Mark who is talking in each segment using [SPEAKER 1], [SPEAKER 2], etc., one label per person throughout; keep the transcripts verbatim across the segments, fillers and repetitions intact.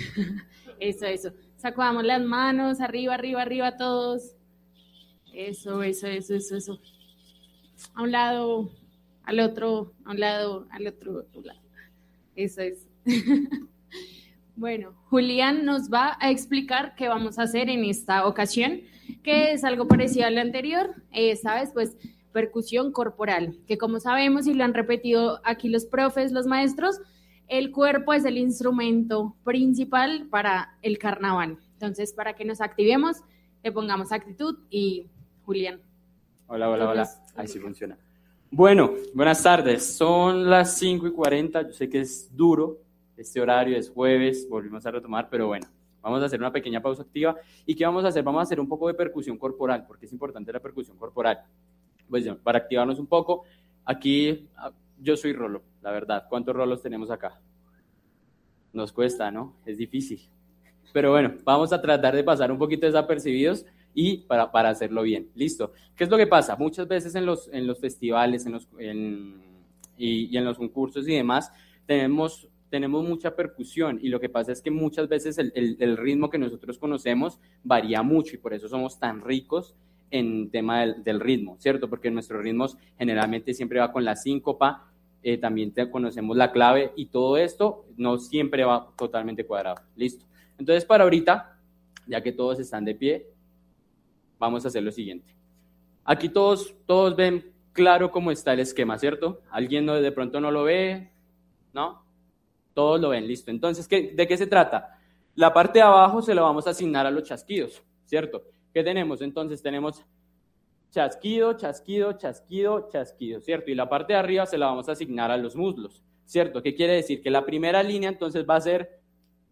[SPEAKER 1] Eso, eso. Sacudamos las manos, arriba, arriba, arriba todos. Eso, eso, eso, eso, eso. A un lado, al otro, a un lado, al otro, a un lado. Eso es. Bueno, Julián nos va a explicar qué vamos a hacer en esta ocasión, que es algo parecido a lo anterior, esta vez pues percusión corporal, que como sabemos y lo han repetido aquí los profes, los maestros, el cuerpo es el instrumento principal para el carnaval. Entonces, para que nos activemos, le pongamos actitud y Julián.
[SPEAKER 2] Hola, hola, hola. Ahí sí funciona. Bueno, buenas tardes. Son las cinco y cuarenta. Yo sé que es duro. Este horario es jueves. Volvimos a retomar, pero bueno. Vamos a hacer una pequeña pausa activa. ¿Y qué vamos a hacer? Vamos a hacer un poco de percusión corporal, porque es importante la percusión corporal. Pues ya, para activarnos un poco, aquí yo soy Rolo, la verdad. ¿Cuántos rolos tenemos acá? Nos cuesta, ¿no? Es difícil. Pero bueno, vamos a tratar de pasar un poquito desapercibidos y para, para hacerlo bien. ¿Listo? ¿Qué es lo que pasa? Muchas veces en los, en los festivales en los, en, y, y en los concursos y demás, tenemos, tenemos mucha percusión y lo que pasa es que muchas veces el, el, el ritmo que nosotros conocemos varía mucho y por eso somos tan ricos en tema del, del ritmo, ¿cierto? Porque nuestros ritmos generalmente siempre va con la síncopa, eh, también te, conocemos la clave y todo esto no siempre va totalmente cuadrado. ¿Listo? Entonces, para ahorita, ya que todos están de pie, vamos a hacer lo siguiente. Aquí todos, todos ven claro cómo está el esquema, ¿cierto? ¿Alguien no, de pronto no lo ve? ¿No? Todos lo ven, listo. Entonces, ¿qué, ¿de qué se trata? La parte de abajo se la vamos a asignar a los chasquidos, ¿cierto? ¿Qué tenemos? Entonces, tenemos chasquido, chasquido, chasquido, chasquido, ¿cierto? Y la parte de arriba se la vamos a asignar a los muslos, ¿cierto? ¿Qué quiere decir? Que la primera línea, entonces, va a ser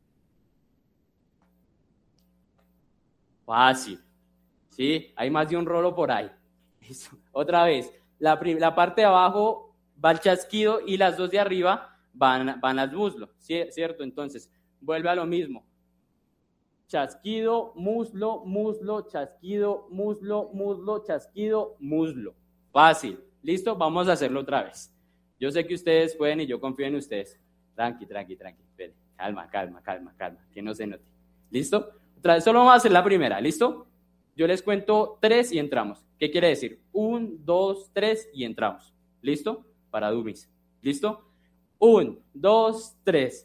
[SPEAKER 2] fácil, ¿sí? Hay más de un rolo por ahí. Eso. Otra vez, la, la parte de abajo va al chasquido y las dos de arriba van, van al muslo, ¿cierto? Entonces, vuelve a lo mismo. Chasquido, muslo, muslo, chasquido, muslo, muslo, chasquido, muslo. Fácil. ¿Listo? Vamos a hacerlo otra vez. Yo sé que ustedes pueden y yo confío en ustedes. Tranqui, tranqui, tranqui. Espere. Calma, calma, calma, calma. Que no se note. ¿Listo? Otra vez, solo vamos a hacer la primera. ¿Listo? Yo les cuento tres y entramos. ¿Qué quiere decir? Un, dos, tres y entramos. ¿Listo? Para dummies. ¿Listo? Un, dos, tres.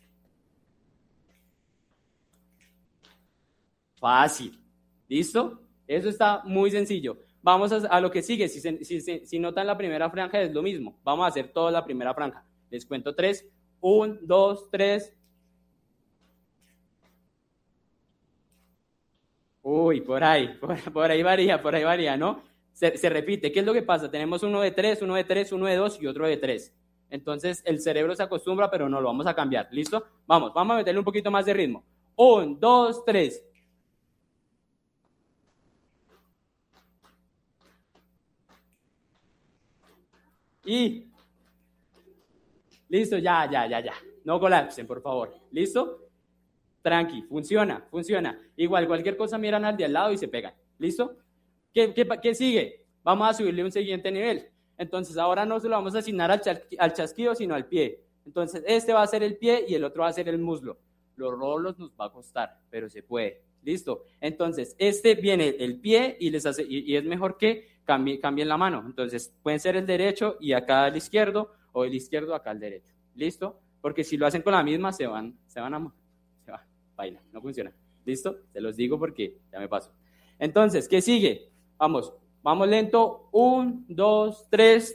[SPEAKER 2] Fácil. ¿Listo? Eso está muy sencillo. Vamos a, a lo que sigue. Si, se, si, si, si notan la primera franja es lo mismo. Vamos a hacer toda la primera franja. Les cuento tres. Un, dos, tres. Uy, por ahí, por, por ahí varía, por ahí varía, ¿no? Se, se repite. ¿Qué es lo que pasa? Tenemos uno de tres, uno de tres, uno de dos y otro de tres. Entonces el cerebro se acostumbra, pero no lo vamos a cambiar. ¿Listo? Vamos, vamos a meterle un poquito más de ritmo. Un, dos, tres. Y listo, ya, ya, ya, ya. No colapsen, por favor. ¿Listo? Tranqui, funciona, funciona. Igual, cualquier cosa miran al de al lado y se pegan. ¿Listo? ¿Qué, qué, qué sigue? Vamos a subirle un siguiente nivel. Entonces, ahora no se lo vamos a asignar al, chasqui, al chasquido, sino al pie. Entonces, este va a ser el pie y el otro va a ser el muslo. Los rolos nos va a costar, pero se puede. ¿Listo? Entonces, este viene el pie y, les hace, y, y es mejor que cambie, cambien la mano. Entonces, pueden ser el derecho y acá el izquierdo, o el izquierdo acá el derecho. ¿Listo? Porque si lo hacen con la misma, se van, se van a... Se va, baila, no funciona. ¿Listo? Se los digo porque ya me paso. Entonces, ¿qué sigue? Vamos, vamos lento. Un, dos, tres.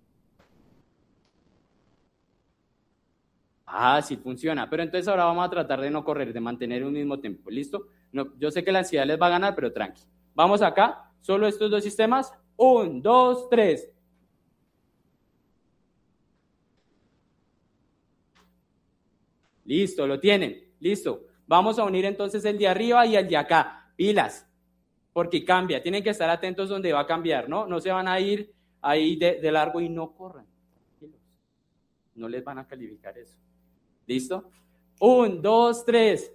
[SPEAKER 2] Ah, sí funciona. Pero entonces ahora vamos a tratar de no correr, de mantener un mismo tiempo. ¿Listo? No, yo sé que la ansiedad les va a ganar, pero tranqui. Vamos acá, solo estos dos sistemas. Un, dos, tres. Listo, lo tienen. Listo. Vamos a unir entonces el de arriba y el de acá. Pilas. Porque cambia. Tienen que estar atentos donde va a cambiar, ¿no? No se van a ir ahí de, de largo y no corran. No les van a calificar eso. ¿Listo? Un, dos, tres.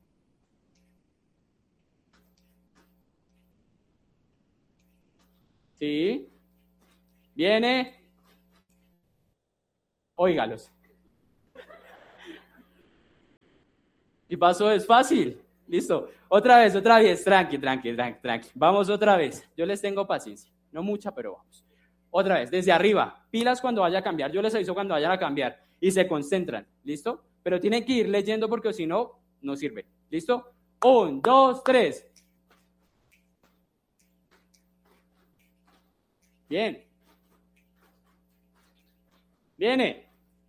[SPEAKER 2] ¿Sí? Viene. Óigalos. Y pasó, es fácil. Listo. Otra vez, otra vez. Tranqui, tranqui, tranqui, tranqui. Vamos otra vez. Yo les tengo paciencia. No mucha, pero vamos. Otra vez, desde arriba. Pilas cuando vaya a cambiar. Yo les aviso cuando vayan a cambiar. Y se concentran. ¿Listo? Pero tienen que ir leyendo porque si no, no sirve. ¿Listo? Un, dos, tres. Bien. Viene.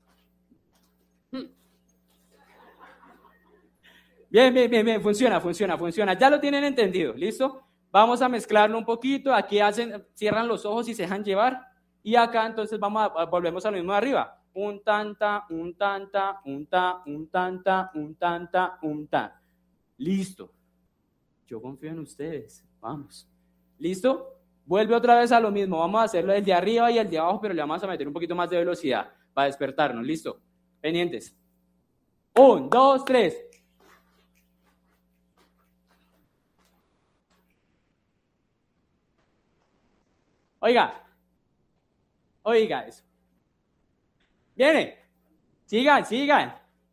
[SPEAKER 2] Bien, bien, bien, bien. Funciona, funciona, funciona. Ya lo tienen entendido. ¿Listo? Vamos a mezclarlo un poquito. Aquí hacen, cierran los ojos y se dejan llevar. Y acá entonces vamos a, volvemos a lo mismo de arriba. Un tanta, un tanta, un ta, un tanta, un tanta, un ta. Listo. Yo confío en ustedes. Vamos. ¿Listo? Vuelve otra vez a lo mismo. Vamos a hacerlo el de arriba y el de abajo, pero le vamos a meter un poquito más de velocidad para despertarnos. ¿Listo? Pendientes. Un, dos, tres. Oiga. Oiga eso. Viene. Sigan, sigan.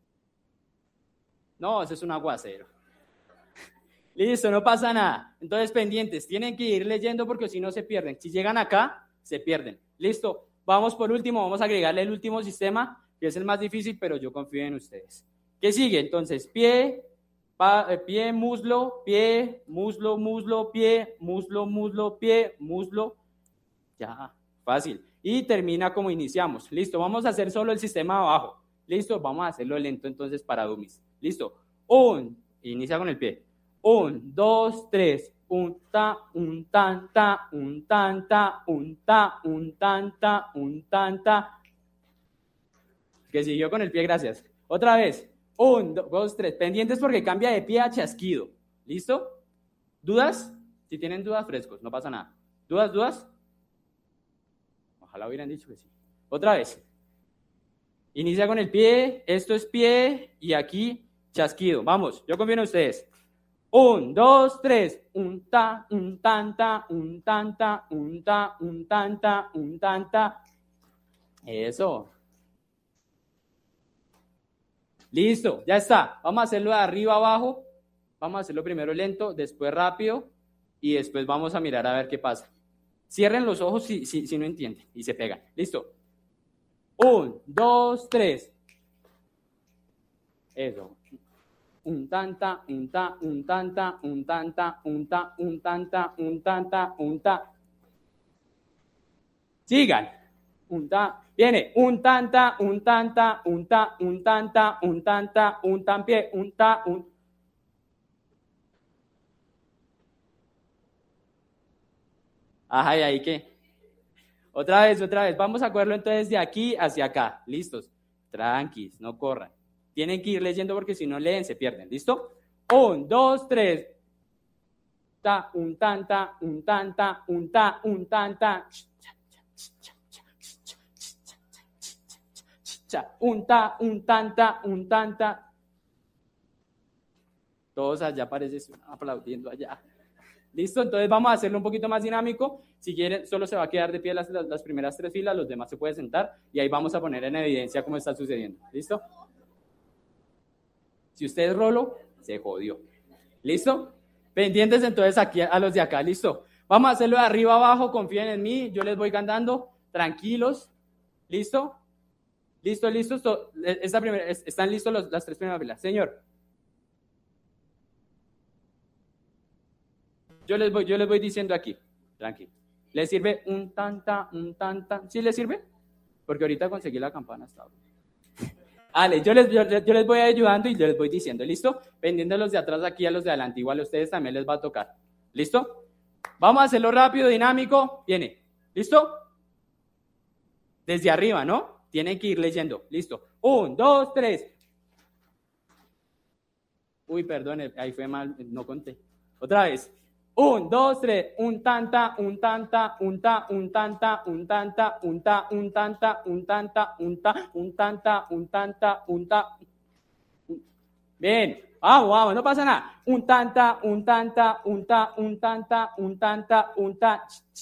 [SPEAKER 2] No, eso es un aguacero. Listo, no pasa nada. Entonces, pendientes, tienen que ir leyendo porque si no se pierden. Si llegan acá, se pierden. Listo, vamos por último, vamos a agregarle el último sistema, que es el más difícil, pero yo confío en ustedes. ¿Qué sigue? Entonces, pie, pa, pie, muslo, pie, muslo, muslo, pie, muslo, muslo, pie, muslo. Ya, fácil. Y termina como iniciamos. Listo, vamos a hacer solo el sistema abajo. Listo, vamos a hacerlo lento entonces para dummies. Listo, un, inicia con el pie. Un, dos, tres, un ta, un tan, ta, un tan, ta, un ta, un tan, ta, un tan, ta. Que siguió con el pie, gracias. Otra vez, un, dos, tres, pendientes porque cambia de pie a chasquido. ¿Listo? ¿Dudas? Si tienen dudas, frescos, no pasa nada. ¿Dudas, dudas? Ojalá hubieran dicho que sí. Otra vez. Inicia con el pie, esto es pie y aquí chasquido. Vamos, yo confío en ustedes. Un, dos, tres, un ta, un tanta, un tanta, un ta, un tanta, un tanta. Eso. Listo, ya está. Vamos a hacerlo de arriba abajo. Vamos a hacerlo primero lento, después rápido y después vamos a mirar a ver qué pasa. Cierren los ojos si, si, si no entienden y se pegan. Listo. Un, dos, tres. Eso. Un tanta, un ta, un tanta, un tanta, un ta, un tanta, un tanta, un ta. Sigan. Un ta. Viene. Un tanta, un tanta, un ta, un tanta, un tanta, un tan pie, un ta, un. Ajá, ¿y ahí qué? Otra vez, otra vez. Vamos a cogerlo entonces de aquí hacia acá. ¿Listos? Tranquis, no corran. Tienen que ir leyendo porque si no leen se pierden. ¿Listo? Un, dos, tres. Ta, un tanta, un tanta, un ta, un tanta. Un ta, un tanta, un tanta. Todos allá parecen aplaudiendo allá. ¿Listo? Entonces vamos a hacerlo un poquito más dinámico. Si quieren, solo se va a quedar de pie las, las, las primeras tres filas, los demás se pueden sentar y ahí vamos a poner en evidencia cómo está sucediendo. ¿Listo? Si usted es rolo, se jodió. ¿Listo? Pendientes entonces aquí a los de acá. ¿Listo? Vamos a hacerlo de arriba abajo. Confíen en mí. Yo les voy cantando. Tranquilos. ¿Listo? ¿Listo? ¿Listo? Esta primera, ¿están listos los, las tres primeras filas? Señor. Yo les voy, yo les voy diciendo aquí. Tranquilo. ¿Les sirve un tanta, un tanta? ¿Sí les sirve? Porque ahorita conseguí la campana hasta ahora. Vale, yo les, yo, yo les voy ayudando y yo les voy diciendo, ¿listo? Pendiendo de los de atrás aquí a los de adelante, igual a ustedes también les va a tocar. ¿Listo? Vamos a hacerlo rápido, dinámico. Viene. ¿Listo? Desde arriba, ¿no? Tienen que ir leyendo. ¿Listo? Un, dos, tres. Uy, perdón, ahí fue mal, no conté. Otra vez. Un, dos, tres, un tanta, un tanta, un ta, un tanta, un tanta, un ta, un tanta, un tanta, un ta, un tanta, un tanta, un ta. Bien, vamos, vamos, no pasa nada. Un tanta, un tanta, un ta, un tanta, un tanta, un ta.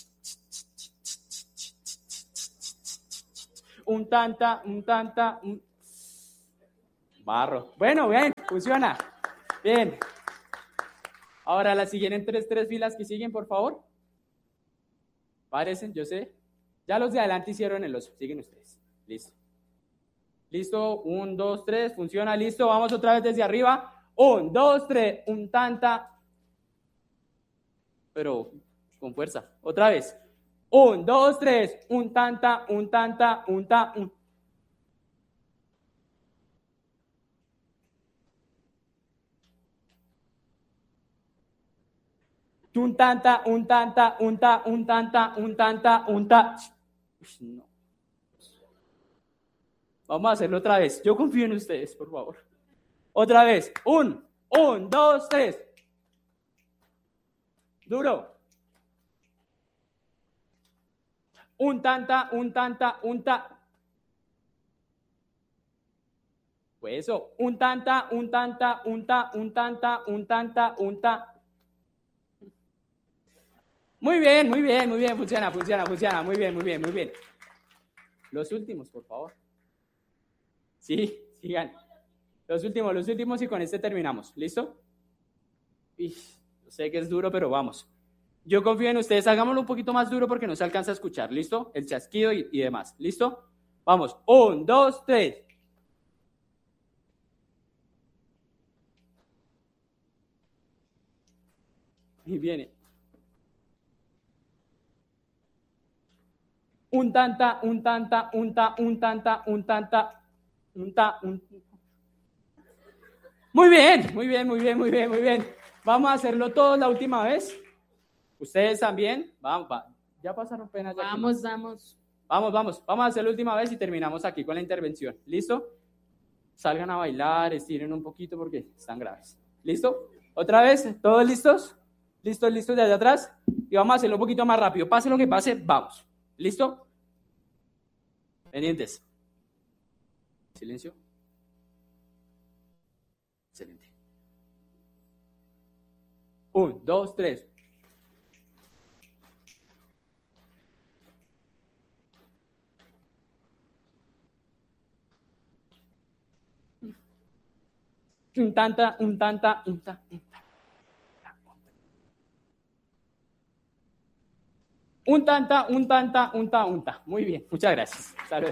[SPEAKER 2] Un tanta, un tanta, un. Barro. Bueno, bien, funciona. Bien. Ahora las siguientes tres, tres filas que siguen, por favor. Parecen, yo sé. Ya los de adelante hicieron el oso. Siguen ustedes. Listo. Listo. Un, dos, tres. Funciona. Listo. Vamos otra vez desde arriba. Un, dos, tres. Un tanta. Pero con fuerza. Otra vez. Un, dos, tres. Un tanta, un tanta, un ta, un. Un tanta, un tanta, un ta, un tanta, un tanta, un ta. Uy, no. Vamos a hacerlo otra vez. Yo confío en ustedes, por favor. Otra vez. Un, un, dos, tres. Duro. Un tanta, un tanta, un ta. Pues eso. Un tanta, un tanta, un ta, un tanta, un tanta, un ta. Muy bien, muy bien, muy bien. Funciona, funciona, funciona. Muy bien, muy bien, muy bien. Los últimos, por favor. Sí, sigan. Los últimos, los últimos y con este terminamos. ¿Listo? Y yo sé que es duro, pero vamos. Yo confío en ustedes. Hagámoslo un poquito más duro porque no se alcanza a escuchar. ¿Listo? El chasquido y, y demás. ¿Listo? Vamos. Un, dos, tres. Y viene. Un tanta, un tanta, un ta, un tanta, un tanta, un ta, un. Muy bien, muy bien, muy bien, muy bien, muy bien. Vamos a hacerlo todos la última vez. Ustedes también. Vamos, va. Ya pasaron penas.
[SPEAKER 1] Vamos, vamos.
[SPEAKER 2] Vamos, vamos. Vamos a hacer la última vez y terminamos aquí con la intervención. ¿Listo? Salgan a bailar, estiren un poquito porque están graves. ¿Listo? Otra vez, ¿todos listos? ¿Listos, listos de allá atrás? Y vamos a hacerlo un poquito más rápido. Pase lo que pase, vamos. ¿Listo? Pendientes. Silencio. Excelente. Un, dos, tres. Un tanta, un tanta, un ta, un ta. Un tanta, un tanta, un ta, un ta. Muy bien, muchas gracias. Salud.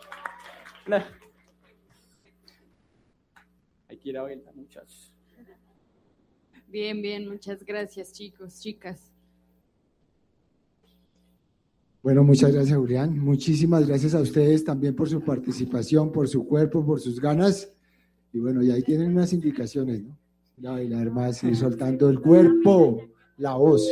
[SPEAKER 2] Hay que ir a bailar, muchachos.
[SPEAKER 1] Bien, bien, muchas gracias, chicos, chicas.
[SPEAKER 3] Bueno, muchas gracias, Julián. Muchísimas gracias a ustedes también por su participación, por su cuerpo, por sus ganas. Y bueno, y ahí tienen unas indicaciones, ¿no? La bailar más, ir soltando el cuerpo, la voz.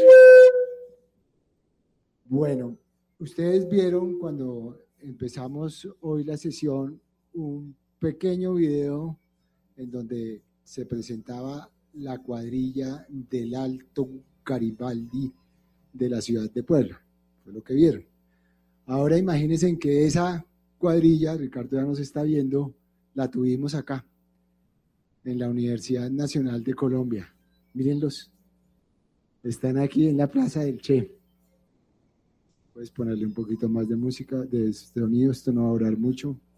[SPEAKER 3] Bueno, ustedes vieron cuando empezamos hoy la sesión un pequeño video en donde se presentaba la cuadrilla del Alto Garibaldi de la ciudad de Puebla. Fue lo que vieron. Ahora imagínense en que esa cuadrilla, Ricardo ya nos está viendo, la tuvimos acá, en la Universidad Nacional de Colombia. Mírenlos. Están aquí en la Plaza del Che. Puedes ponerle un poquito más de música, de sonido, esto no va a durar mucho.